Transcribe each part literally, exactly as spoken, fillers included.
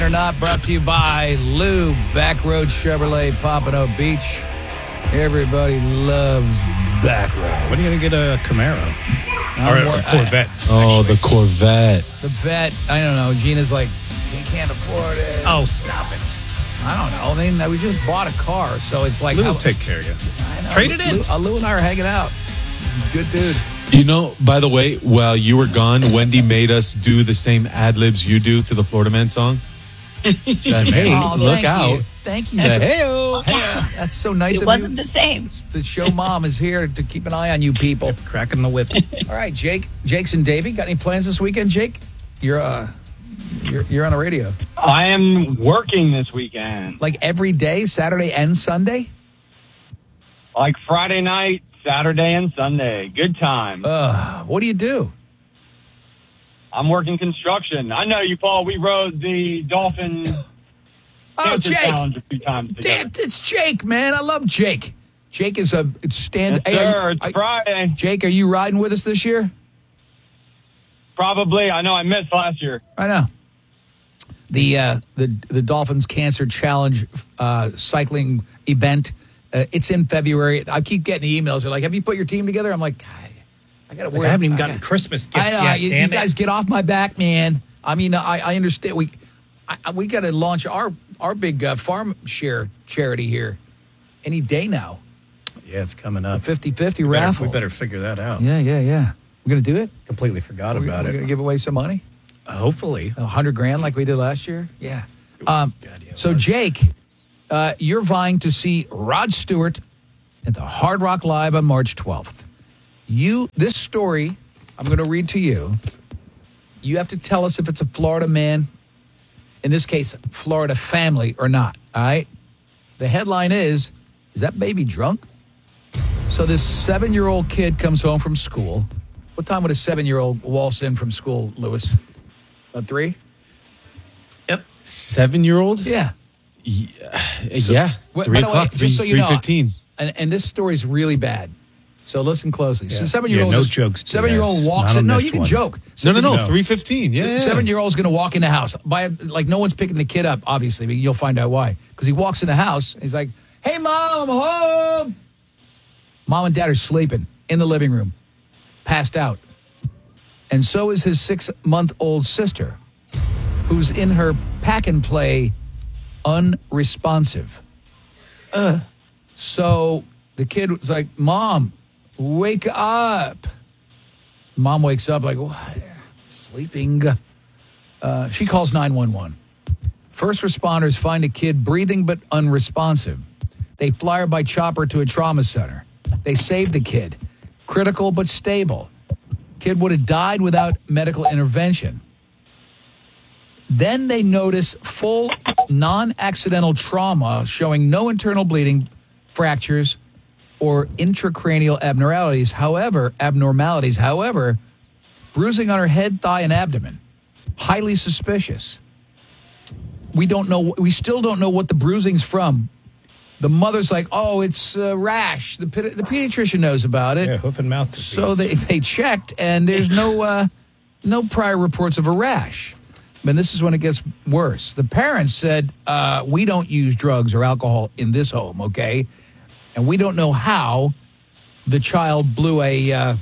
Or Not, brought to you by Lou, Backroad Chevrolet, Pompano Beach. Everybody loves Backroad. When are you going to get a Camaro? Um, or a Corvette? Oh, actually. the Corvette. The vet, I don't know. Gina's like, he can't afford it. Oh, stop it. I don't know. I mean, we just bought a car, so it's like... Lou how, will take care of you. I know. Trade it in. Lou, uh, Lou and I are hanging out. Good dude. You know, by the way, while you were gone, Wendy made us do the same ad-libs you do to the Florida Man song. Said, hey, Oh, look thank out. You. Thank you. Said, hey-o. Hey, that's so nice It of wasn't you. the same. The show mom is here to keep an eye on you people. Cracking the whip. All right, Jake, Jake's and Davey, got any plans this weekend, Jake? You're uh, you're you're on the radio. I am working this weekend. Like every day, Saturday and Sunday? Like Friday night, Saturday, and Sunday. Good time. Uh, what do you do? I'm working construction. I know you, Paul. We rode the Dolphin Oh, Cancer Jake. Challenge a few times together. Damn, it's Jake, man. I love Jake. Jake is a stand. Yes, Hey, sir. are- It's I- Friday. Jake, are you riding with us this year? Probably. I know I missed last year. I know. The uh, the the Dolphins Cancer Challenge uh, cycling event. Uh, it's in February. I keep getting emails. They're like, "Have you put your team together?" I'm like, "God, I got to Like, worry." I haven't even I gotten gotta- Christmas I gifts know. yet. you, damn you guys it. get off my back, man. I mean, I, I understand. We I, I- we got to launch our our big uh, farm share charity here any day now. Yeah, it's coming up. fifty-fifty We better- raffle. We better figure that out. Yeah, yeah, yeah. We're gonna do it. Completely forgot We're, about we're it. gonna give away some money. Hopefully. A hundred grand like we did last year. Yeah. Um, God, yeah, it so was. Jake, uh, you're vying to see Rod Stewart at the Hard Rock Live on March twelfth. You, this story, I'm going to read to you. You have to tell us if it's a Florida man, in this case, Florida family or not. All right. The headline is, is that baby drunk? So this seven-year-old kid comes home from school. What time would a seven-year-old waltz in from school, Lewis? About three? Yep. Seven-year-old? Yeah. Yeah. Wait, Three by the way, o'clock, just three, so you three know, fifteen. And, and this story is really bad. So listen closely. So Yeah. seven-year-old, Yeah, no just- jokes, seven-year-old yes. walks Not in. on No, this you can one. joke. No, no, no, No. three fifteen. Yeah, yeah. Seven-year-old's going to walk in the house. By like no one's picking the kid up. Obviously, but you'll find out why. Because he walks in the house. He's like, "Hey, mom, I'm home." Mom and dad are sleeping in the living room, passed out, and so is his six-month-old sister, who's in her pack and play, unresponsive. Uh. So the kid was like, "Mom, wake up." Mom wakes up like, "What? Sleeping." Uh, she calls nine one one. First responders find a kid breathing but unresponsive. They fly her by chopper to a trauma center. They save the kid. Critical but stable. Kid would have died without medical intervention. Then they notice full non-accidental trauma showing no internal bleeding, fractures, or intracranial abnormalities. However, abnormalities. However, bruising on her head, thigh, and abdomen. Highly suspicious. We don't know. We still don't know what the bruising's from. The mother's like, "Oh, it's a rash." The pedi- the pediatrician knows about it. Yeah, hoof and mouth disease. So they, they checked, and there's no uh, no prior reports of a rash. And this is when it gets worse. The parents said, uh, "We don't use drugs or alcohol in this home, okay? And we don't know how the child blew a uh,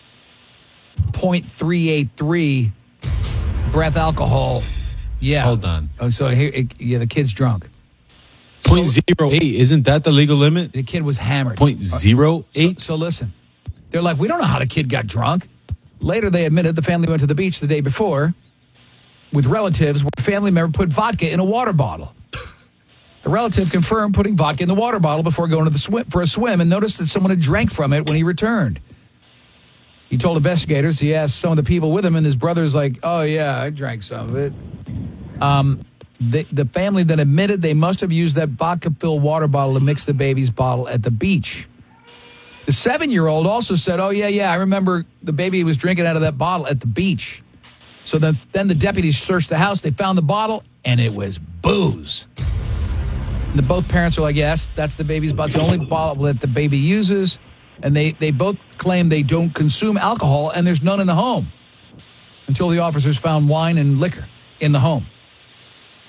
point three eight three breath alcohol." Yeah. Hold on. Oh, so here, it, yeah, the kid's drunk. Point zero eight. Isn't that the legal limit? The kid was hammered. Point zero eight. So, so listen, they're like, we don't know how the kid got drunk. Later, they admitted the family went to the beach the day before with relatives where a family member put vodka in a water bottle. The relative confirmed putting vodka in the water bottle before going to the swim for a swim and noticed that someone had drank from it when he returned. He told investigators, he asked some of the people with him, and his brother's like, "Oh, yeah, I drank some of it." Um, the, the family then admitted they must have used that vodka-filled water bottle to mix the baby's bottle at the beach. The seven-year-old also said, "Oh, yeah, yeah, I remember the baby was drinking out of that bottle at the beach." So then, then the deputies searched the house. They found the bottle, and it was booze. And the both parents are like, "Yes, that's the baby's bottle. It's the only bottle that the baby uses." And they, they both claim they don't consume alcohol, and there's none in the home until the officers found wine and liquor in the home.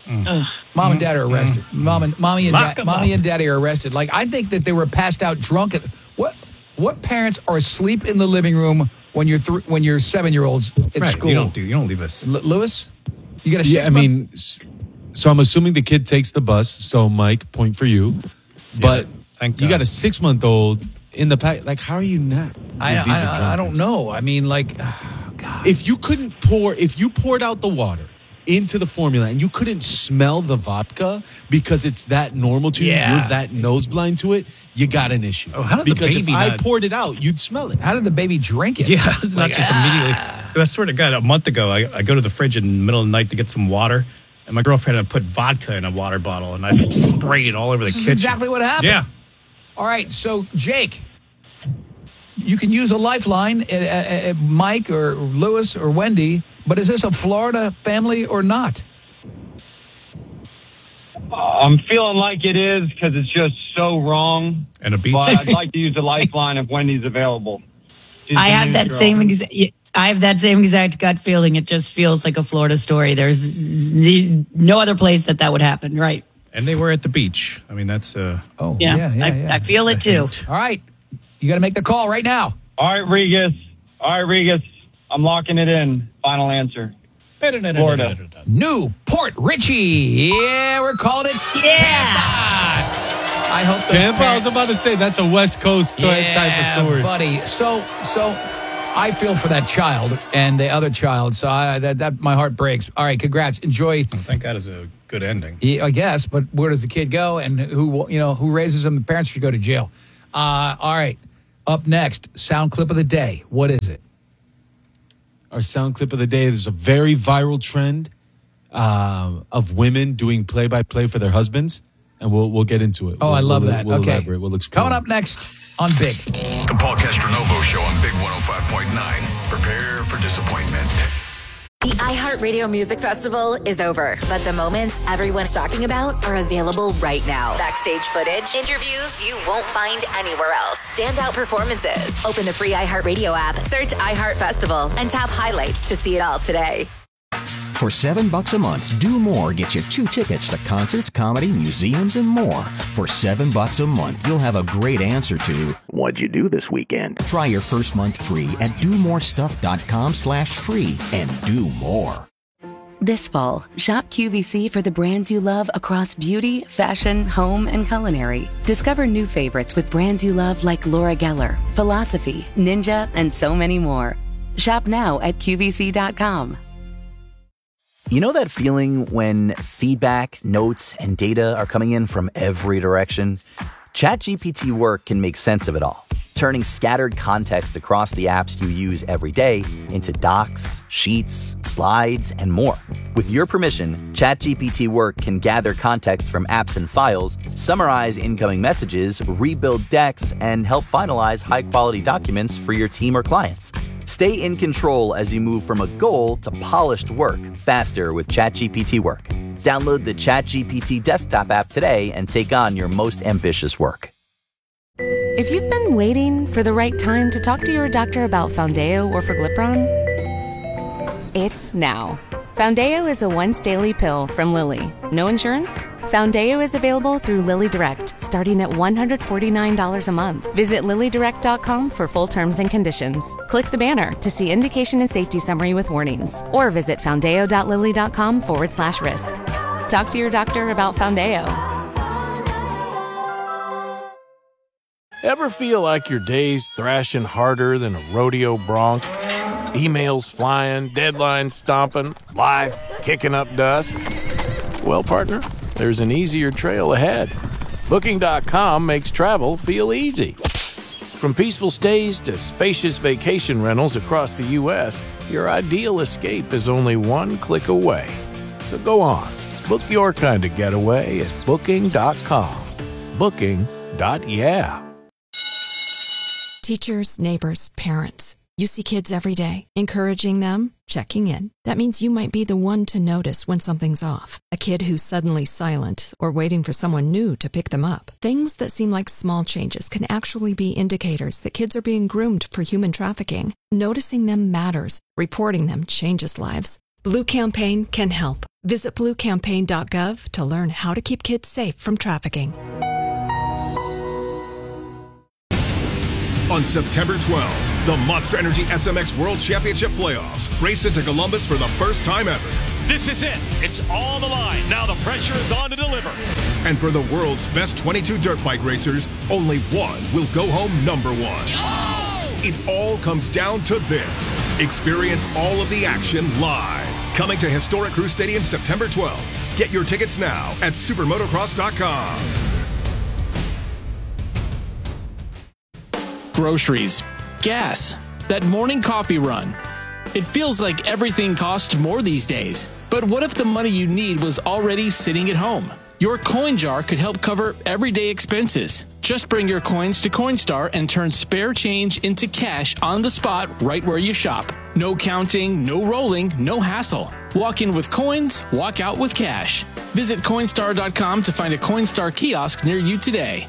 Mom and dad are arrested. Mom and mommy and Lock dad, 'em mommy up. and daddy are arrested. Like I think that they were passed out drunk. At, what what parents are asleep in the living room when you're th- when you're seven year olds at Right. school? You don't do. You don't leave us. L- Lewis, you got a Yeah, six I mean, s- so I'm assuming the kid takes the bus. So, Mike, point for you. But thank you God. got a six month old in the pack. Like, how are you not? I, These are I, I, I don't drunkards. know. I mean, like, oh, God. If you couldn't pour, if you poured out the water into the formula and you couldn't smell the vodka because it's that normal to you, Yeah. you're that nose blind to it, you got an issue. Oh, how did the because baby if I not- poured it out, you'd smell it. How did the baby drink it? Yeah, it's not Like, just ah. immediately. I swear to God, a month ago, I, I go to the fridge in the middle of the night to get some water, and my girlfriend had put vodka in a water bottle, and I sprayed it all over the This is kitchen. exactly what happened. Yeah. All right, so Jake, you can use a lifeline, uh, uh, uh, Mike or Lewis or Wendy, but is this a Florida family or not? I'm feeling like it is because it's just so wrong. And a beach. But I'd like to use the lifeline if Wendy's available. She's I the have news that girl. same exact. I have that same exact gut feeling. It just feels like a Florida story. There's z- no other place that that would happen, right? And they were at the beach. I mean, that's uh, Oh, Yeah, yeah, yeah, I, yeah. I feel it too. All right, you got to make the call right now. All right, Regis. All right, Regis. I'm locking it in. Final answer. Florida. Newport Richie. Yeah, we're calling it Yeah. Tampa. I hope those Tampa, I parents- was about to say that's a West Coast type, type of Yeah, story. buddy. So, so I feel for that child and the other child. So I, that, that my heart breaks. All right, congrats. Enjoy. Thank God, is a good ending. Yeah, I guess, but where does the kid go, and who you know who raises him? The parents should go to jail. Uh, all right. Up next, sound clip of the day. What is it? Our sound clip of the day. There's a very viral trend um, of women doing play by play for their husbands, and we'll we'll get into it. Oh, We'll- I love we'll, that. We'll okay. elaborate. We'll explore. Coming up next on Big. The Paul Castronovo Show on Big one oh five point nine. Prepare for disappointment. The iHeartRadio Music Festival is over, but the moments everyone's talking about are available right now. Backstage footage, interviews you won't find anywhere else, standout performances. Open the free iHeartRadio app, search iHeart Festival, and tap highlights to see it all today. For seven bucks a month, Do More gets you two tickets to concerts, comedy, museums, and more. For seven bucks a month, you'll have a great answer to what'd you do this weekend? Try your first month free at domorestuff.com slash free and do more. This fall, shop Q V C for the brands you love across beauty, fashion, home, and culinary. Discover new favorites with brands you love like Laura Geller, Philosophy, Ninja, and so many more. Shop now at Q V C dot com. You know that feeling when feedback, notes, and data are coming in from every direction? ChatGPT Work can make sense of it all, turning scattered context across the apps you use every day into docs, sheets, slides, and more. With your permission, ChatGPT Work can gather context from apps and files, summarize incoming messages, rebuild decks, and help finalize high-quality documents for your team or clients. Stay in control as you move from a goal to polished work faster with ChatGPT Work. Download the ChatGPT desktop app today and take on your most ambitious work. If you've been waiting for the right time to talk to your doctor about Foundeo or Forglipron, it's now. Foundeo is a once-daily pill from Lilly. No insurance? Foundeo is available through Lilly Direct, starting at one hundred forty-nine dollars a month. Visit lilly direct dot com for full terms and conditions. Click the banner to see indication and safety summary with warnings, or visit foundeo.lilly.com forward slash risk. Talk to your doctor about Foundeo. Ever feel like your day's thrashing harder than a rodeo bronc? Emails flying, deadlines stomping, life kicking up dust? Well, partner, there's an easier trail ahead. Booking dot com makes travel feel easy. From peaceful stays to spacious vacation rentals across the U S, your ideal escape is only one click away. So go on, book your kind of getaway at booking dot com. Booking. Yeah. Teachers, neighbors, parents. You see kids every day, encouraging them, checking in. That means you might be the one to notice when something's off. A kid who's suddenly silent or waiting for someone new to pick them up. Things that seem like small changes can actually be indicators that kids are being groomed for human trafficking. Noticing them matters. Reporting them changes lives. Blue Campaign can help. Visit blue campaign dot gov to learn how to keep kids safe from trafficking. On September twelfth, the Monster Energy S M X World Championship Playoffs race into Columbus for the first time ever. This is it. It's on the line. Now the pressure is on to deliver. And for the world's best twenty-two dirt bike racers, only one will go home number one. Oh! It all comes down to this. Experience all of the action live. Coming to historic Crew Stadium September twelfth. Get your tickets now at supermotocross dot com. Groceries, gas, that morning coffee run. It feels like everything costs more these days. But what if the money you need was already sitting at home? Your coin jar could help cover everyday expenses. Just bring your coins to Coinstar and turn spare change into cash on the spot right where you shop. No counting, no rolling, no hassle. Walk in with coins, walk out with cash. Visit Coinstar dot com to find a Coinstar kiosk near you today.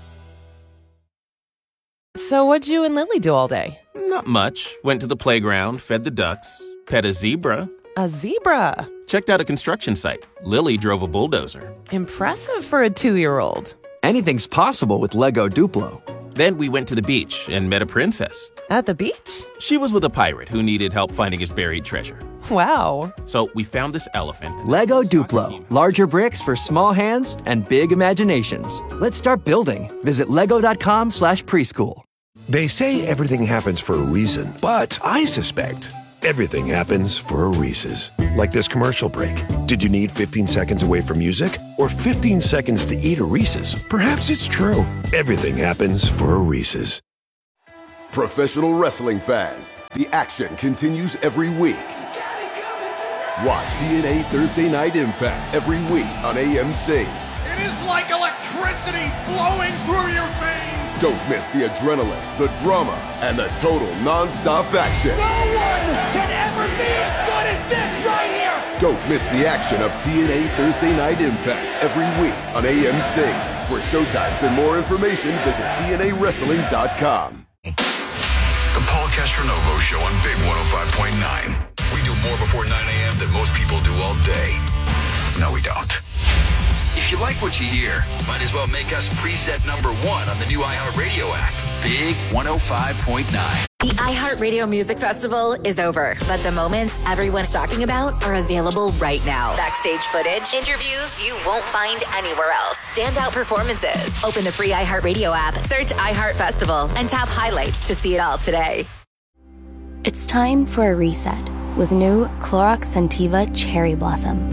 So what'd you and Lily do all day? Not much. Went to the playground, fed the ducks, pet a zebra. A zebra? Checked out a construction site. Lily drove a bulldozer. Impressive for a two-year-old. Anything's possible with Lego Duplo. Then we went to the beach and met a princess. At the beach? She was with a pirate who needed help finding his buried treasure. Wow. So we found this elephant. Lego Duplo. Larger bricks for small hands and big imaginations. Let's start building. Visit lego dot com slash preschool. They say everything happens for a reason, but I suspect everything happens for a Reese's. Like this commercial break. Did you need fifteen seconds away from music or fifteen seconds to eat a Reese's? Perhaps it's true. Everything happens for a Reese's. Professional wrestling fans, the action continues every week. Watch T N A Thursday Night Impact every week on A M C. It is like electricity flowing through your veins. Don't miss the adrenaline, the drama, and the total non-stop action. No one can ever be as good as this right here. Don't miss the action of T N A Thursday Night Impact every week on A M C. For showtimes and more information, visit T N A wrestling dot com. The Paul Castronovo Show on Big one oh five point nine. We do more before nine a.m. than most people do all day. No, we don't. If you like what you hear, might as well make us preset number one on the new iHeartRadio app. Big one oh five point nine. The iHeartRadio Music Festival is over, but the moments everyone's talking about are available right now. Backstage footage, interviews you won't find anywhere else, standout performances. Open the free iHeartRadio app, search iHeart Festival, and tap highlights to see it all today. It's time for a reset with new Clorox Scentiva Cherry Blossom.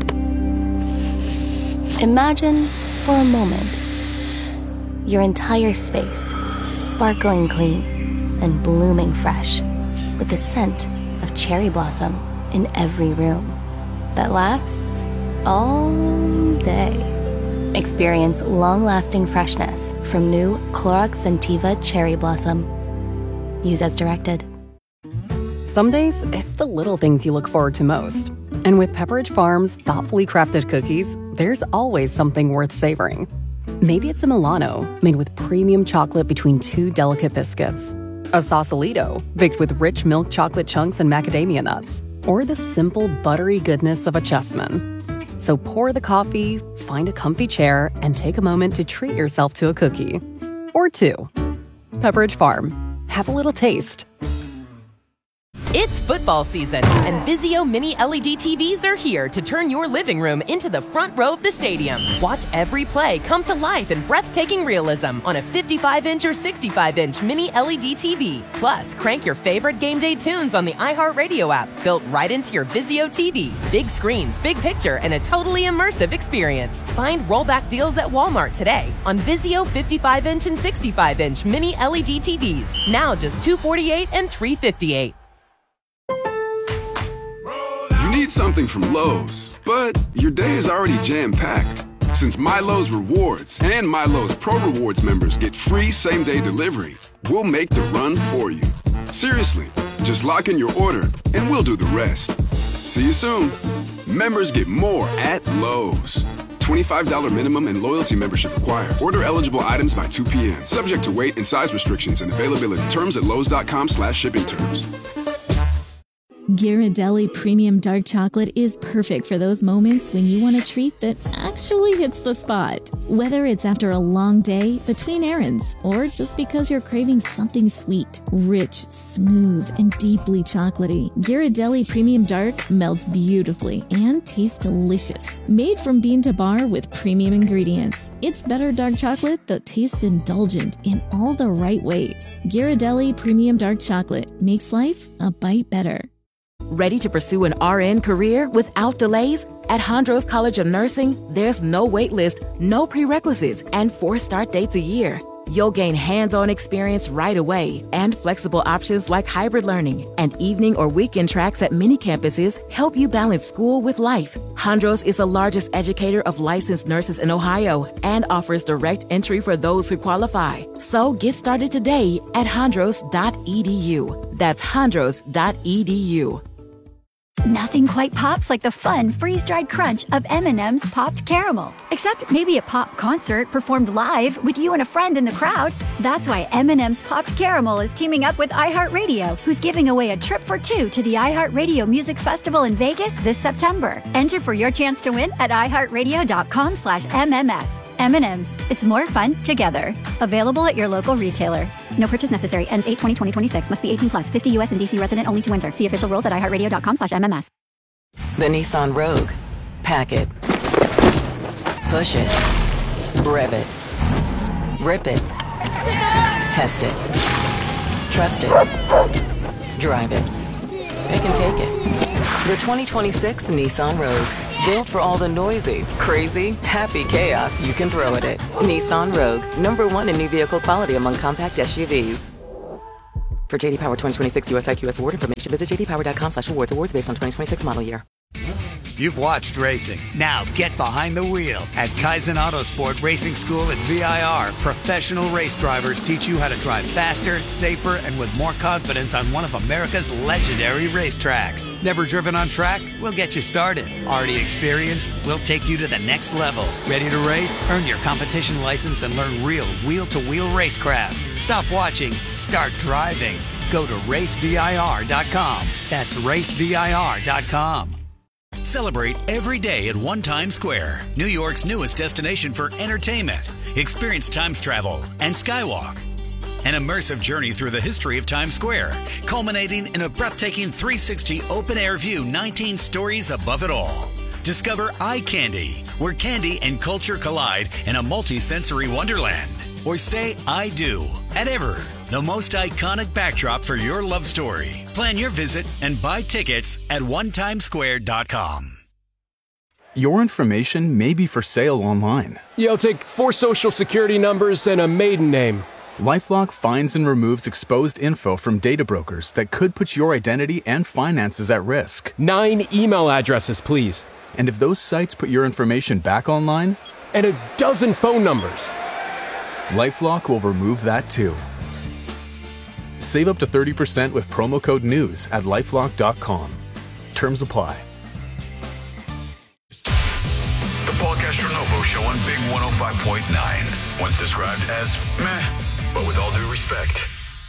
Imagine, for a moment, your entire space sparkling clean and blooming fresh with the scent of cherry blossom in every room that lasts all day. Experience long-lasting freshness from new Clorox Scentiva Cherry Blossom. Use as directed. Some days, it's the little things you look forward to most. And with Pepperidge Farm's thoughtfully crafted cookies, there's always something worth savoring. Maybe it's a Milano made with premium chocolate between two delicate biscuits. A Sausalito baked with rich milk chocolate chunks and macadamia nuts. Or the simple buttery goodness of a Chessman. So pour the coffee, find a comfy chair, and take a moment to treat yourself to a cookie. Or two. Pepperidge Farm. Have a little taste. It's football season, and Vizio Mini L E D T Vs are here to turn your living room into the front row of the stadium. Watch every play come to life in breathtaking realism on a fifty-five inch or sixty-five inch Mini L E D T V. Plus, crank your favorite game day tunes on the iHeartRadio app, built right into your Vizio T V. Big screens, big picture, and a totally immersive experience. Find rollback deals at Walmart today on Vizio fifty-five inch and sixty-five inch Mini L E D T Vs. Now just two hundred forty-eight dollars and three hundred fifty-eight dollars. You need something from Lowe's, but your day is already jam-packed. Since MyLowe's Rewards and MyLowe's Pro Rewards members get free same-day delivery, we'll make the run for you. Seriously, just lock in your order and we'll do the rest. See you soon. Members get more at Lowe's. twenty-five dollars minimum and loyalty membership required. Order eligible items by two p.m. Subject to weight and size restrictions and availability. Terms at lowes dot com slash shipping terms. Ghirardelli Premium Dark Chocolate is perfect for those moments when you want a treat that actually hits the spot. Whether it's after a long day, between errands, or just because you're craving something sweet, rich, smooth, and deeply chocolatey, Ghirardelli Premium Dark melts beautifully and tastes delicious. Made from bean to bar with premium ingredients, it's better dark chocolate that tastes indulgent in all the right ways. Ghirardelli Premium Dark Chocolate makes life a bite better. Ready to pursue an R N career without delays? At Hondros College of Nursing, there's no wait list, no prerequisites, and four start dates a year. You'll gain hands-on experience right away and flexible options like hybrid learning and evening or weekend tracks at many campuses help you balance school with life. Hondros is the largest educator of licensed nurses in Ohio and offers direct entry for those who qualify. So get started today at hondros dot e d u. That's hondros dot e d u. Nothing quite pops like the fun freeze-dried crunch of M and M's Popped Caramel. Except maybe a pop concert performed live with you and a friend in the crowd. That's why M and M's Popped Caramel is teaming up with iHeartRadio, who's giving away a trip for two to the iHeartRadio Music Festival in Vegas this September. Enter for your chance to win at iHeartRadio.com slash MMS. M and M's. It's more fun together. Available at your local retailer. No purchase necessary. Ends eight twenty twenty twenty-six. Must be eighteen plus. fifty U S and D C resident only to enter. See official rules at iHeartRadio.com slash MMS. The Nissan Rogue. Pack it. Push it. Rev it. Rip it. Test it. Trust it. Drive it. It can take it. The twenty twenty-six Nissan Rogue. Built for all the noisy, crazy, happy chaos you can throw at it. Nissan Rogue. Number one in new vehicle quality among compact S U Vs. For J D Power twenty twenty-six U S I Q S award information, visit j d power dot com slash awards. Awards based on twenty twenty-six model year. You've watched racing. Now get behind the wheel. At Kaizen Autosport Racing School at V I R, professional race drivers teach you how to drive faster, safer, and with more confidence on one of America's legendary racetracks. Never driven on track? We'll get you started. Already experienced? We'll take you to the next level. Ready to race? Earn your competition license and learn real wheel-to-wheel racecraft. Stop watching. Start driving. Go to race V I R dot com. That's race V I R dot com. Celebrate every day at One Times Square, New York's newest destination for entertainment. Experience Times Travel and Skywalk, an immersive journey through the history of Times Square, culminating in a breathtaking three sixty open-air view, nineteen stories above it all. Discover Eye Candy, where candy and culture collide in a multi-sensory wonderland. Or say I do at Ever, the most iconic backdrop for your love story. Plan your visit and buy tickets at one times square dot com. Your information may be for sale online. Yo, take four social security numbers and a maiden name. LifeLock finds and removes exposed info from data brokers that could put your identity and finances at risk. Nine email addresses, please. And if those sites put your information back online? And a dozen phone numbers. LifeLock will remove that too. Save up to thirty percent with promo code NEWS at lifelock dot com. Terms apply. The Paul Castronovo Show on Big one oh five point nine. Once described as meh, but with all due respect.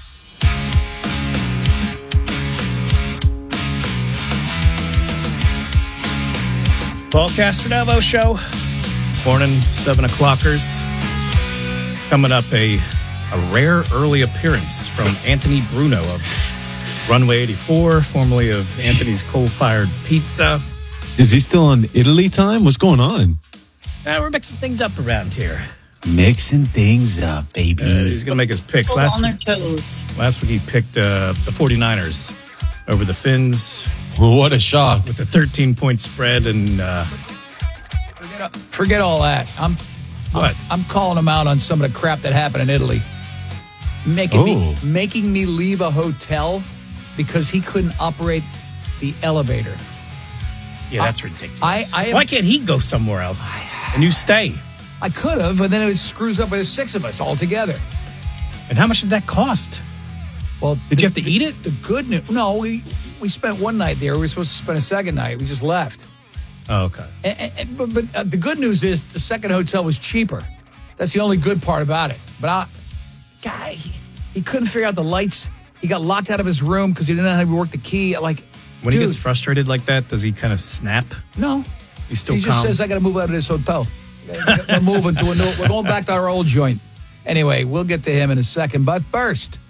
Paul Castronovo Show. Morning, seven o'clockers. Coming up, a, a rare early appearance from Anthony Bruno of Runway eighty-four, formerly of Anthony's Coal-Fired Pizza. Is he still on Italy time? What's going on? Uh, we're mixing things up around here. Mixing things up, baby. Uh, he's going to make his picks. Full last on their week, toes. Last week he picked uh, the 49ers over the Finns. What a shock. With the thirteen-point spread. and uh, forget, forget all that. I'm What? I'm, I'm calling them out on some of the crap that happened in Italy. Making Oh. me making me leave a hotel because he couldn't operate the elevator. Yeah, that's ridiculous. I, I am- Why can't he go somewhere else and you stay? I could have, but then it screws up with the six of us all together. And how much did that cost? Well, Did the, you have to eat it? The good news, no, we we spent one night there. We were supposed to spend a second night. We just left. Oh, okay. And, and, but but uh, the good news is the second hotel was cheaper. That's the only good part about it. But I, guy, he, he couldn't figure out the lights. He got locked out of his room because he didn't know how to work the key. Like, When Dude. he gets frustrated like that, does he kind of snap? No. He's still he calm. just says, I got to move out of this hotel. We're moving to a new, we're going back to our old joint. Anyway, we'll get to him in a second. But first,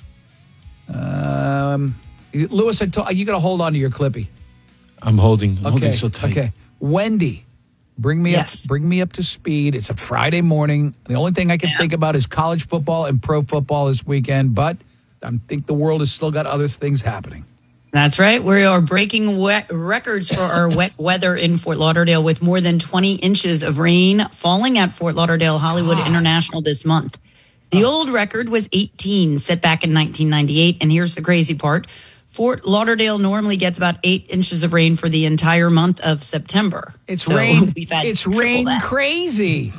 um, Lewis, I told, you got to hold on to your Clippy. I'm holding. I'm Okay. holding so tight. Okay. Wendy, bring me Yes. up. Bring me up to speed. It's a Friday morning. The only thing I can think about is college football and pro football this weekend. But I think the world has still got other things happening. That's right. We are breaking wet records for our wet weather in Fort Lauderdale with more than twenty inches of rain falling at Fort Lauderdale Hollywood International this month. The old record was eighteen, set back in nineteen ninety-eight. And here's the crazy part. Fort Lauderdale normally gets about eight inches of rain for the entire month of September. It's So rain. We've had It's triple rain that. crazy.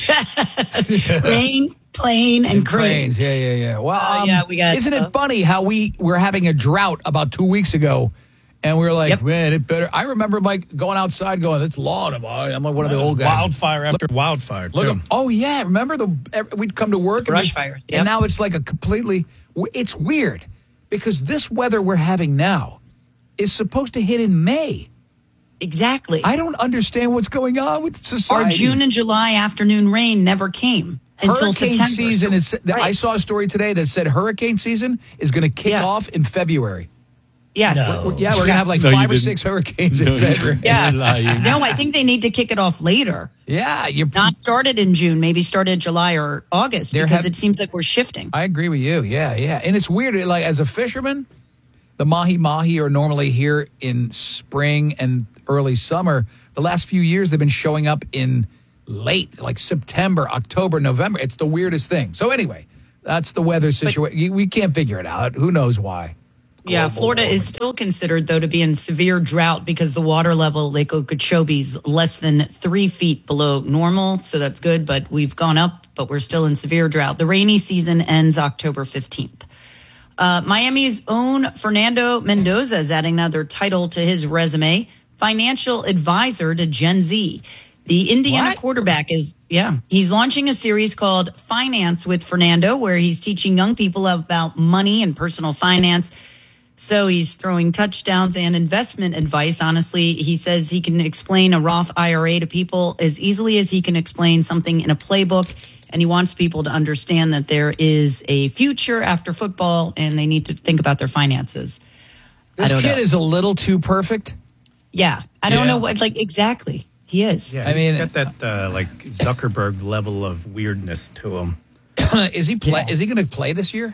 Rain, plane, and crane. Cranes. Yeah, yeah, yeah. Well, Oh, um, yeah, we got, isn't uh, it funny how we were having a drought about two weeks ago, and we were like, man, it better. I remember Mike going outside, going, "It's law tomorrow." I'm like one of the old guys. Wildfire after Look- wildfire, Look, too. oh yeah, remember the ev- we'd come to work and Brush we- fire, yep. and now it's like a completely. It's weird because this weather we're having now is supposed to hit in May. Exactly. I don't understand what's going on with society. Our June and July afternoon rain never came until Hurricane September. season. It's, Right. I saw a story today that said hurricane season is going to kick Yeah. off in February. Yes. We're- yeah, we're going to have like No, you five or didn't. six hurricanes No, in you February. didn't. Yeah. You're lying. No, I think they need to kick it off later. Yeah, you're. Not started in June, maybe started July or August There because have- it seems like we're shifting. I agree with you. Yeah, yeah, and it's weird. Like as a fisherman, the mahi mahi are normally here in spring and early summer. The last few years, they've been showing up in late, like September, October, November. It's the weirdest thing. So anyway, that's the weather situation. We can't figure it out. Who knows why? Yeah, Global Florida warming. is still considered, though, to be in severe drought because the water level, Lake Okeechobee, is less than three feet below normal. So that's good, but we've gone up, but we're still in severe drought. The rainy season ends October fifteenth. Uh, Miami's own Fernando Mendoza is adding another title to his resume, financial advisor to Gen Z. The Indiana What? quarterback is, yeah, he's launching a series called Finance with Fernando, where he's teaching young people about money and personal finance. So he's throwing touchdowns and investment advice. Honestly, he says he can explain a Roth I R A to people as easily as he can explain something in a playbook. And he wants people to understand that there is a future after football and they need to think about their finances. I This don't kid know. is a little too perfect. Yeah. I don't Yeah. know what, like, exactly. He is. Yeah, I he's mean- got that uh, like Zuckerberg level of weirdness to him. is he play? Is he going to play this year?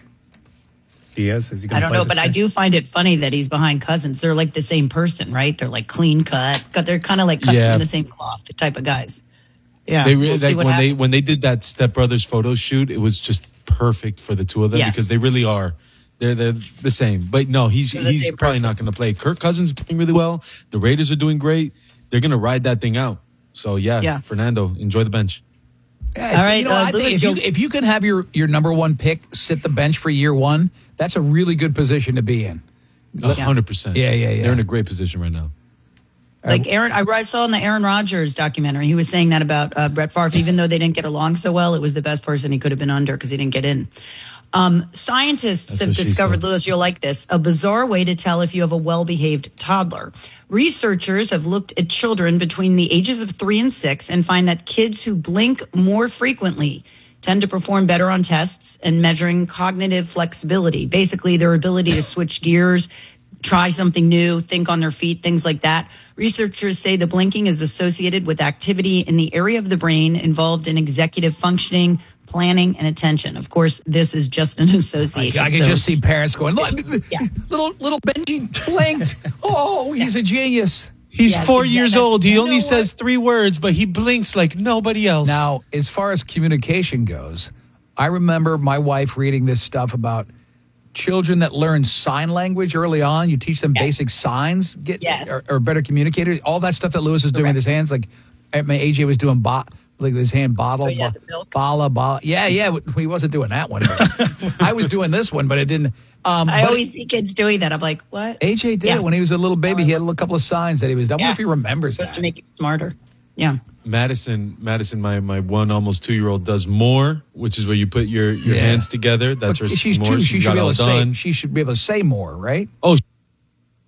He is. Is he I gonna don't play know, this but I year? do find it funny that he's behind Cousins. They're like the same person, right? They're like clean cut. Cut- They're kind of like cut Yeah. from the same cloth, the type of guys. Yeah. They re- we'll see like what when they happens. when they did that Step Brothers photo shoot, it was just perfect for the two of them Yes. because they really are. They're they're the same. But no, he's They're the he's same probably person. not going to play. Kirk Cousins is playing really well. The Raiders are doing great. They're going to ride that thing out. So yeah, Yeah. Fernando, enjoy the bench. Yeah, All it's- right, you know, uh, I think Lewis, if you, you'll- if you can have your, your number one pick sit the bench for year one, that's a really good position to be in. A hundred percent. Yeah, yeah, yeah. They're in a great position right now. Like Aaron, I I saw in the Aaron Rodgers documentary, he was saying that about uh, Brett Favre. Even though they didn't get along so well, it was the best person he could have been under because he didn't get in. Um, scientists That's have what she discovered, said. Lewis, you'll like this, a bizarre way to tell if you have a well-behaved toddler. Researchers have looked at children between the ages of three and six and find that kids who blink more frequently tend to perform better on tests and measuring cognitive flexibility, basically their ability to switch gears, try something new, think on their feet, things like that. Researchers say the blinking is associated with activity in the area of the brain involved in executive functioning, planning, and attention. Of course, this is just an I, association. I can so- just see parents going, look, Yeah. little little Benji blinked. Oh, he's a genius. He's Yeah, four yeah, years that- old. He you only know says three words, but he blinks like nobody else. Now, as far as communication goes, I remember my wife reading this stuff about children that learn sign language early on. You teach them Yes. basic signs, get Yes. or, or better communicators. All that stuff that Lewis is doing with his hands, like my A J was doing, bo- like his hand bottle, Oh, yeah, bo- the milk. bala, bala. Yeah, yeah. He wasn't doing that one. I was doing this one, but it didn't. Um, I but always see kids doing that. I'm like, what? A J did Yeah. it when he was a little baby. He had a couple of signs that he was. I wonder Yeah. if he remembers Supposed that. to make you smarter. Yeah. Madison, Madison, my my one almost two year old does more, which is where you put your, your Yeah. hands together. That's But her she's more. two. She should got be able all to say. done. She should be able to say more, right? Oh,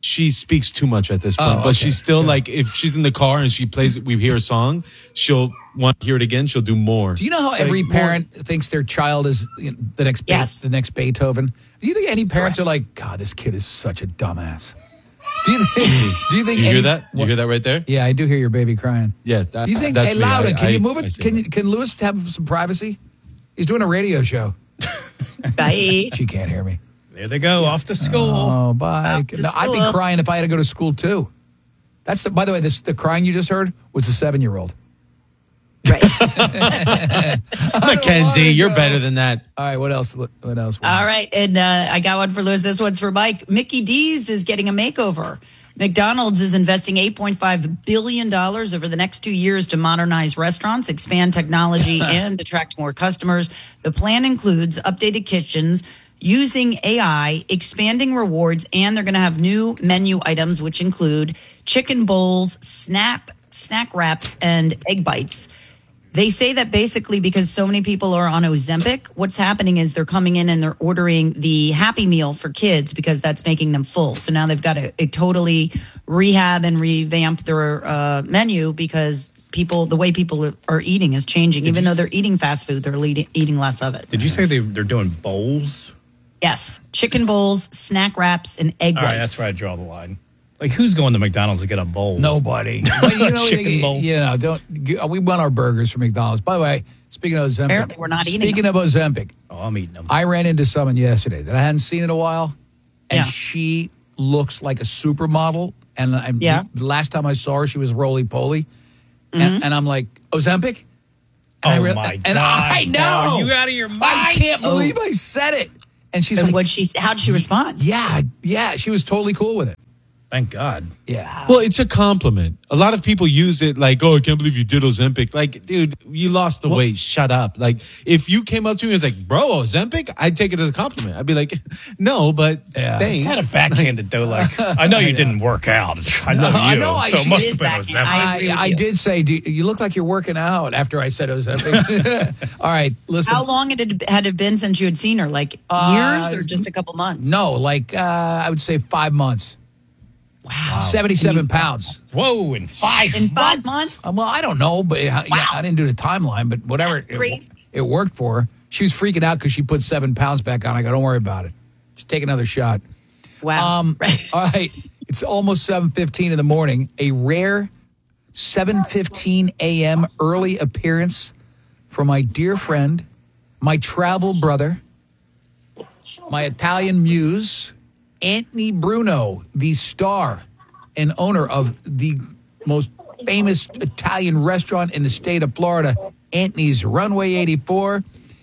she speaks too much at this point, Oh, but okay. she's still like, if she's in the car and she plays it, we hear a song, she'll want to hear it again. She'll do more. Do you know how Like, every more- parent thinks their child is you know, the next Be- Yes. the next Beethoven? Do you think any parents are like, God, this kid is such a dumbass? Do you think? do you think? You any, hear that? You hear that right there? Yeah, I do hear your baby crying. Yeah. That, Do you think? that's Hey, me. Loudon, I- can you I- move I it? see Can that. you, can Lewis have some privacy? He's doing a radio show. Bye. She can't hear me. There they go, off to school. Oh, bye. Off to No, I'd be school. crying if I had to go to school too. That's the. By the way, this the crying you just heard was the seven-year-old. Right. Mackenzie, you're better than that. All right, what else? What else? All right, and uh, I got one for Lewis. This one's for Mike. Mickey D's is getting a makeover. McDonald's is investing eight point five billion dollars over the next two years to modernize restaurants, expand technology, and attract more customers. The plan includes updated kitchens, using A I, expanding rewards, and they're going to have new menu items, which include chicken bowls, snap, snack wraps, and egg bites. They say that basically because so many people are on Ozempic, what's happening is they're coming in and they're ordering the Happy Meal for kids because that's making them full. So now they've got to a totally rehab and revamp their uh, menu because people, the way people are, are eating is changing. Did Even you though s- they're eating fast food, they're leading, eating less of it. Did you say they, they're doing bowls? Yes. Chicken bowls, snack wraps, and egg All whites. right, that's where I draw the line. Like, who's going to McDonald's to get a bowl? Nobody. But, you know, Chicken you, bowl. You know, don't. We want our burgers from McDonald's. By the way, speaking of Ozempic, Apparently we're not eating Speaking them. of Ozempic, Oh, I'm eating them. I ran into someone yesterday that I hadn't seen in a while, and Yeah. she looks like a supermodel. And I, Yeah. the last time I saw her, she was roly poly, and, and I'm like, Ozempic. And I Oh, re- my and I God. know. Are you out of your I mind? can't believe I said it. And she's And like, what she? How did she respond? yeah, yeah. She was totally cool with it. Thank God. Yeah. Well, it's a compliment. A lot of people use it like, oh, I can't believe you did Ozempic. Like, dude, you lost the weight. Shut up. Like, if you came up to me and was like, bro, Ozempic, I'd take it as a compliment. I'd be like, no, but Yeah. It's thanks. kind of backhanded, though. Like, I know you didn't work out. I know No, you. I know I so it should- must it have is been backhanded. Ozempic. I, agree with I you. did say, do, you look like you're working out after I said Ozempic. All right, listen. How long had it, had it been since you had seen her? Like Uh, years or just a couple months? No, like uh, I would say five months. Wow. seventy-seven pounds. Whoa, in five In five months? Uh, well, I don't know, but uh, yeah, I didn't do the timeline, but whatever. It, Crazy. it worked for her. She was freaking out because she put seven pounds back on. I go, don't worry about it. Just take another shot. Wow. Um, all right. It's almost seven fifteen in the morning. A rare seven fifteen a.m. early appearance from my dear friend, my travel brother, my Italian muse, Anthony Bruno, the star and owner of the most famous Italian restaurant in the state of Florida, Anthony's Runway eighty-four.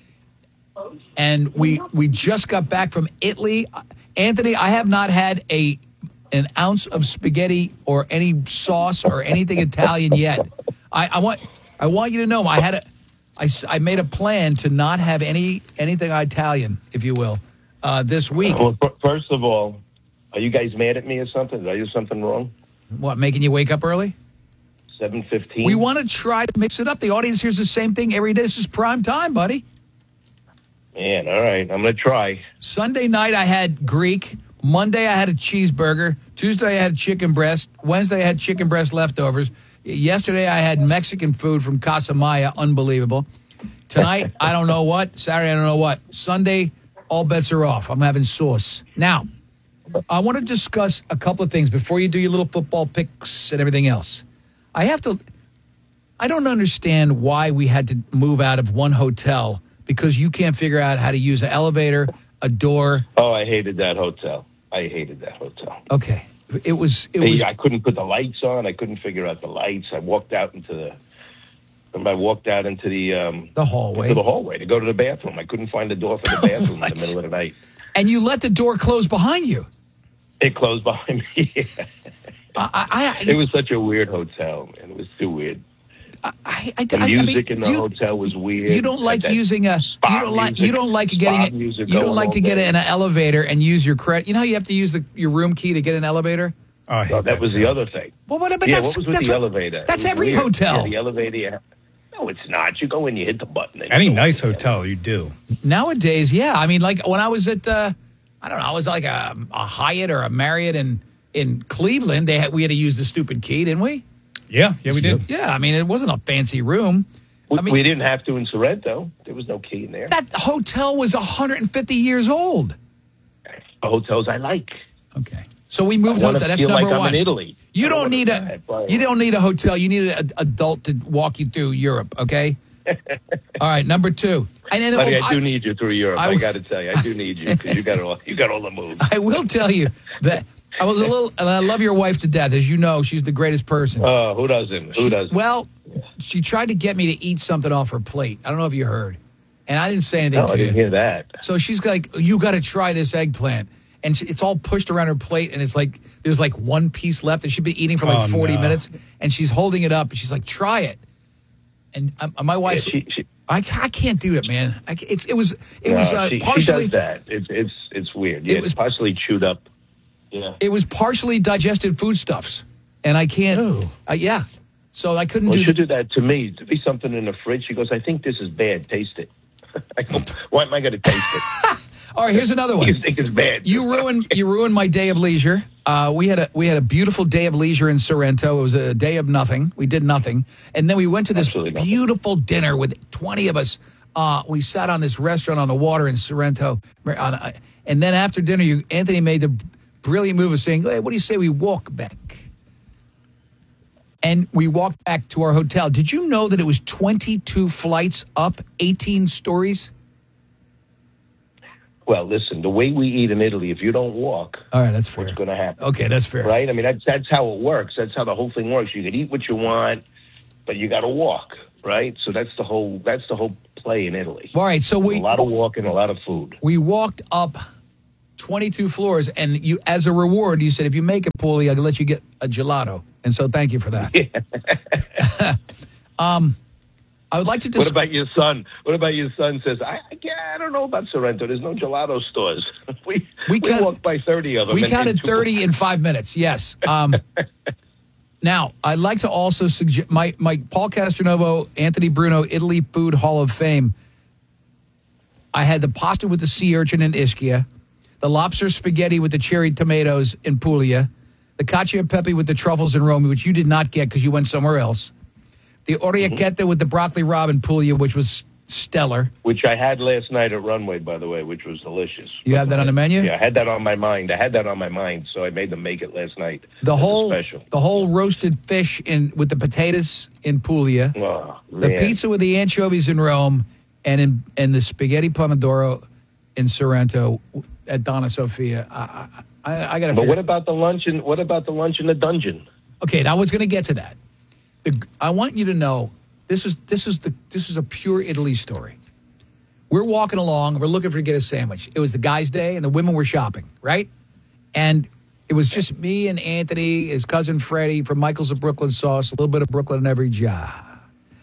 And we we just got back from Italy. Anthony, I have not had a an ounce of spaghetti or any sauce or anything Italian yet. I, I want I want you to know I had a I, s- I made a plan to not have any anything Italian, if you will, uh, this week. Well, f- first of all, are you guys mad at me or something? Did I do something wrong? What, making you wake up early? seven fifteen? We want to try to mix it up. The audience hears the same thing every day. This is prime time, buddy. Man, all right. I'm going to try. Sunday night, I had Greek. Monday, I had a cheeseburger. Tuesday, I had chicken breast. Wednesday, I had chicken breast leftovers. Yesterday, I had Mexican food from Casa Maya. Unbelievable. Tonight, I don't know what. Saturday, I don't know what. Sunday, all bets are off. I'm having sauce. Now, I want to discuss a couple of things before you do your little football picks and everything else. I have to, I don't understand why we had to move out of one hotel because you can't figure out how to use an elevator, a door. Oh, I hated that hotel. I hated that hotel. Okay. It was, it Hey, was, I couldn't put the lights on. I couldn't figure out the lights. I walked out into the, I walked out into the, um, the hallway. into the hallway to go to the bathroom. I couldn't find the door for the bathroom in the middle of the night. and you let the door close behind you. It closed behind me. I, I, It was such a weird hotel, man. It was too weird. I, I, The I mean, music in the you- hotel was weird. You don't like That using a. spa You don't like. music- You don't like spa getting. it. music You don't going like all to get day. in an elevator and use your credit. You know how you have to use the your room key to get an elevator. Oh, I hate No, that was the other thing. Well, what? But yeah, that's, what was with that's the what- elevator? That's It was every weird. hotel. Yeah, the elevator. You have- No, it's not. You go in, you hit the button. and Any you go nice in. hotel, you do. Nowadays, yeah. I mean, like when I was at, uh, I don't know, I was like a, a Hyatt or a Marriott in in Cleveland, they had, we had to use the stupid key, didn't we? Yeah, yeah, we did. Yeah, I mean, it wasn't a fancy room. We, I mean, we didn't have to in Sorrento. There was no key in there. That hotel was one hundred fifty years old. The hotels I like. Okay. So we moved I on wanna to that's feel number like one. I'm in Italy. You I don't wanna- need a you don't need a hotel. You need an adult to walk you through Europe. Okay. All right. Number two. And then Buddy, oh, I do need you through Europe. I- I, got to tell you, I do need you because you got all you got all the moves. I will tell you that I was a little. And I love your wife to death, as you know. She's the greatest person. Oh, who doesn't? Who She- doesn't? Well, she tried to get me to eat something off her plate. I don't know if you heard, and I didn't say anything No, to I you. didn't hear that. So she's like, "You got to try this eggplant," and she, it's all pushed around her plate, and it's like there's like one piece left, and she's been eating for like Oh, forty no. minutes, and she's holding it up, and she's like, "Try it," and um, my wife, Yeah, she- she- I, I can't do it, man. I, ca- it's it was it No, was uh, she, she partially does that. It's it's it's weird. Yeah, It was- it's partially chewed up. Yeah. it was partially digested foodstuffs, and I can't. Uh, yeah, so I couldn't Well, do she the, do that to me. To be something in the fridge. She goes, "I think this is bad. Taste it." I go, "Why am I going to taste it?" All right, here's another one. You think it's bad? You ruined you ruined my day of leisure. Uh, we had a we had a beautiful day of leisure in Sorrento. It was a day of nothing. We did nothing, and then we went to this beautiful dinner with twenty of us. Uh, we sat on this restaurant on the water in Sorrento, on, uh, and then after dinner, you Anthony made the brilliant move of saying, "Hey, what do you say we walk back?" And we walked back to our hotel. Did you know that it was twenty-two flights up, eighteen stories? Well, listen. The way we eat in Italy, if you don't walk, all right, that's fair. What's going to happen? Okay, that's fair. Right? I mean, that's that's how it works. That's how the whole thing works. You can eat what you want, but you got to walk, right? So that's the whole that's the whole play in Italy. All right, so we a lot of walking, a lot of food. We walked up twenty-two floors, and you, as a reward, you said, if you make it, Paulie, I'll let you get a gelato. And so thank you for that. um, I would like to What just... about your son? What about your son says, I, I, can't- I don't know about Sorrento. There's no gelato stores. we we, count- walked by thirty of them. We and- counted and took- thirty in five minutes, yes. Um, now, I'd like to also suggest... My, my Paul Castronovo, Anthony Bruno, Italy Food Hall of Fame. I had the pasta with the sea urchin in Ischia, the lobster spaghetti with the cherry tomatoes in Puglia, the cacio e pepe with the truffles in Rome, which you did not get because you went somewhere else, the orecchietta with the broccoli rabe in Puglia, which was stellar. Which I had last night at Runway, by the way, which was delicious. You have that on the menu? Yeah, I had that on my mind. I had that on my mind, so I made them make it last night. The as a whole special. the whole roasted fish in with the potatoes in Puglia, Oh, the man. pizza with the anchovies in Rome, and in and the spaghetti pomodoro in Sorrento at Donna Sofia. I I, I, I got to. But what about the lunch? In, what about the lunch in the dungeon? Okay, I was going to get to that. The, I want you to know this is this is the this is a pure Italy story. We're walking along, we're looking for to get a sandwich. It was the guys' day, and the women were shopping, right? And it was just me and Anthony, his cousin Freddie from Michael's of Brooklyn Sauce, a little bit of Brooklyn in every jar,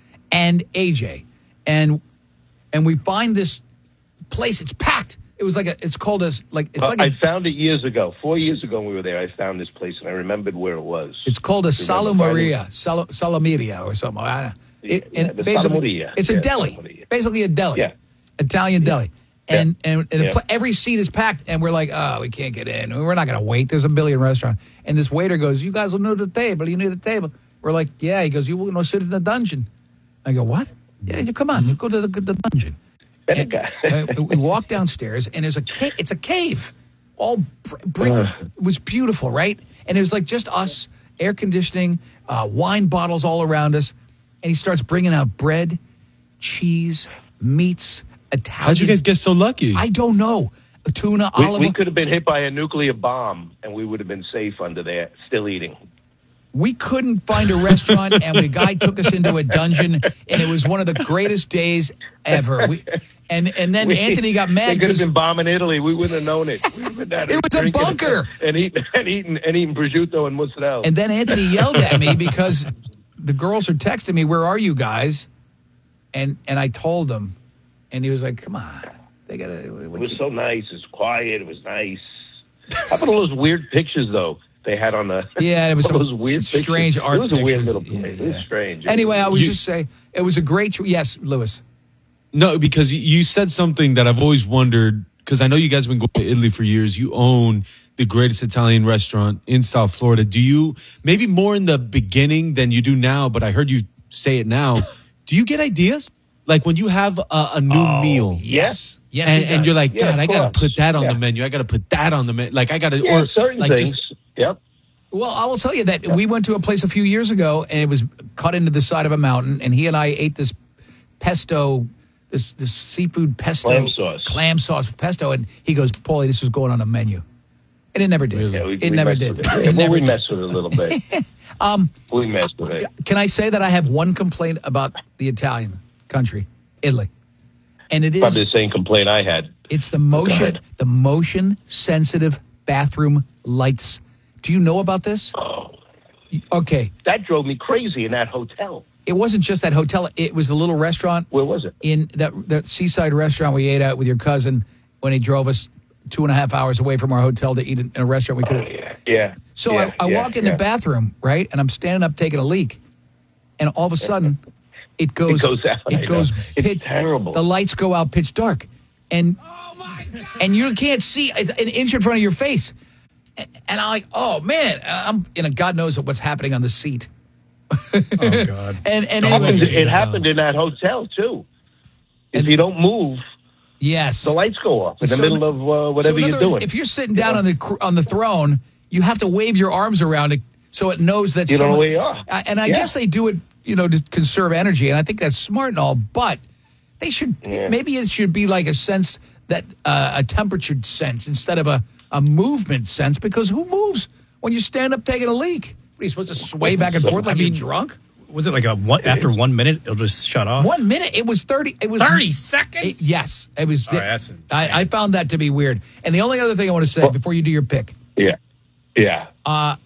and A J, and and we find this place. It's packed. It was like a. It's called a like. It's Uh, like I a. found it years ago. Four years ago when we were there, I found this place, and I remembered where it was. It's called a Remember Salo finding- Maria, Salo, Salameria or something. I don't know. It, Yeah, and the basically, Salameria. it's a Yeah, deli, Salameria. basically a deli, Yeah. Italian deli. And and, and the Yeah. pla- every seat is packed, and we're like, oh, we can't get in. We're not going to wait. There's a billion restaurants. And this waiter goes, you guys will need a table. You need a table. We're like, yeah. He goes, you will sit in the dungeon. I go, what? Yeah, you come on. You go to the, the dungeon. And, uh, we walk downstairs, and there's a cave. It's a cave, all br- brick. It was beautiful, right? And it was like just us, air conditioning, uh, wine bottles all around us. And he starts bringing out bread, cheese, meats, Italian. How'd you guys get so lucky? I don't know. Tuna, We, olive. we could have been hit by a nuclear bomb, and we would have been safe under there, still eating. We couldn't find a restaurant, and the guy took us into a dungeon, and it was one of the greatest days ever. We, and and then We- Anthony got They mad could have because been bombing Italy. We wouldn't have known it. We would have been down there It was a drinking bunker. and eating and eating and eating prosciutto and mozzarella. And then Anthony yelled at me because the girls are texting me, "Where are you guys?" And and I told him, and he was like, "Come on, they gotta." It was so nice. It was quiet. It was nice. How about all those weird pictures though they had on the? Yeah, it was all some those weird strange pictures. art It was a weird pictures. little place. It was strange. Anyway, I was You- just saying it was a great. Tr- yes, Lewis. No, because you said something that I've always wondered, because I know you guys have been going to Italy for years. You own the greatest Italian restaurant in South Florida. Do you, maybe more in the beginning than you do now, but I heard you say it now. Do you get ideas? Like when you have a, a new Oh, meal. yes. Yes, and, he and does. you're like, Yeah, God, I of got to course. put that on Yeah. the menu. I got to put that on the menu. Like I got to, Yeah, or certain like things. just, Yep. Well, I will tell you that we went to a place a few years ago, and it was cut into the side of a mountain, and he and I ate this pesto, this this seafood pesto. Clam sauce. Clam sauce pesto, and he goes, Paulie, this is going on a menu. And it never did. Yeah, we, it we never messed did. with It. It Well, never we did. messed with it a little bit. Um, we messed with it. Can I say that I have one complaint about the Italian country, Italy? And it is Probably the same complaint I had. it's the motion the motion sensitive bathroom lights. Do you know about this? Oh. Okay. That drove me crazy in that hotel. It wasn't just that hotel. It was a little restaurant. Where was it? In that that seaside restaurant we ate at with your cousin when he drove us two and a half hours away from our hotel to eat in a restaurant we could have. Oh, yeah. Yeah. So yeah, I, I yeah, walk in yeah. the bathroom, right? And I'm standing up taking a leak. And all of a sudden, it goes, It goes out. I It goes know. It's pitch, terrible. The lights go out pitch dark. And, and you can't see it's an inch in front of your face. And I'm like, oh, man. I'm, you know, God knows what's happening on the seat. Oh, God. And, and It anyway, happened, it happened in that hotel, too. If you don't move, yes, the lights go off in the So- middle of uh, whatever so in you're other words, doing. If you're sitting down on the cr- on the throne, you have to wave your arms around it so it knows that You don't know someone, where you are. I- and I Yeah. guess they do it, you know, to conserve energy, and I think that's smart and all. But they should Yeah. maybe it should be like a sense that uh, a temperature sense instead of a a movement sense, because who moves when you stand up taking a leak? What are you supposed to sway back and forth like I mean, you're drunk? Was it like a one after one minute it'll just shut off? One minute. It was thirty. It was thirty seconds. It- yes, it was. All right, that's insane. I, I found that to be weird. And the only other thing I want to say before you do your pick, Yeah. Yeah. uh,